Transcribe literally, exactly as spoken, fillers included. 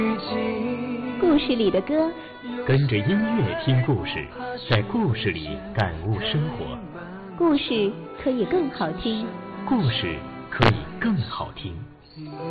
故事里的歌， 跟着音乐听故事，在故事里感悟生活。 故事可以更好听， 故事可以更好听。